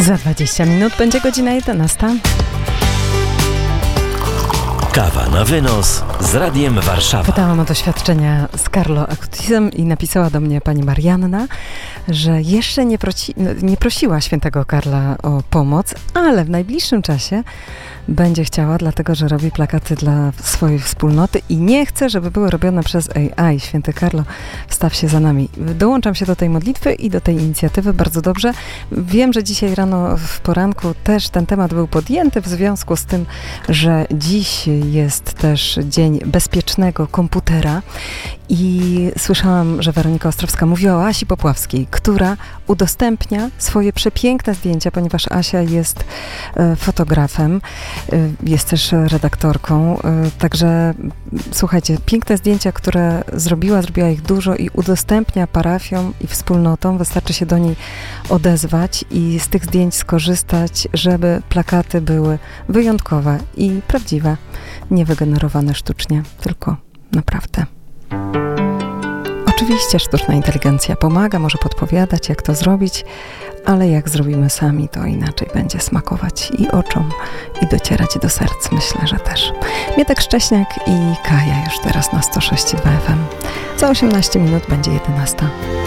Za 20 minut będzie godzina 11. Kawa na wynos z Radiem Warszawa. Pytałam o doświadczenia z Carlo Acutisem i napisała do mnie pani Marianna, że jeszcze nie prosiła świętego Karla o pomoc, ale w najbliższym czasie będzie chciała, dlatego że robi plakaty dla swojej wspólnoty i nie chce, żeby były robione przez AI. Święty Karlo, wstaw się za nami. Dołączam się do tej modlitwy i do tej inicjatywy bardzo dobrze. Wiem, że dzisiaj rano w poranku też ten temat był podjęty w związku z tym, że dziś jest też Dzień Bezpiecznego Komputera i słyszałam, że Weronika Ostrowska mówiła o Asi Popławskiej, która udostępnia swoje przepiękne zdjęcia, ponieważ Asia jest fotografem, jest też redaktorką, także słuchajcie, piękne zdjęcia, które zrobiła ich dużo i udostępnia parafiom i wspólnotom. Wystarczy się do niej odezwać i z tych zdjęć skorzystać, żeby plakaty były wyjątkowe i prawdziwe, nie wygenerowane sztucznie, tylko naprawdę. Oczywiście sztuczna inteligencja pomaga, może podpowiadać, jak to zrobić, ale jak zrobimy sami, to inaczej będzie smakować i oczom, i docierać do serc. Myślę, że też. Mietek Szcześniak i Kaja już teraz na 106,2 FM. Za 18 minut będzie 11.